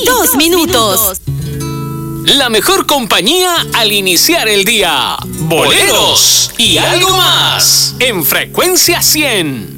2 minutos. La mejor compañía al iniciar el día. Boleros y algo más en Frecuencia 100.